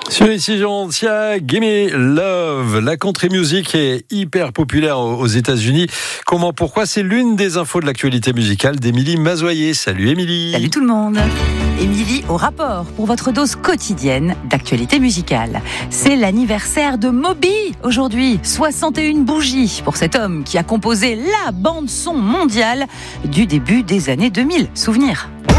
Sur ici, Tiens, Gimme Love. La country music est hyper populaire aux États-Unis. Comment, pourquoi? C'est l'une des infos de l'actualité musicale d'Émilie Mazoyer. Salut Émilie. Salut tout le monde. Émilie au rapport pour votre dose quotidienne d'actualité musicale. C'est l'anniversaire de Moby aujourd'hui. 61 bougies pour cet homme qui a composé la bande-son mondiale du début des années 2000. Souvenir.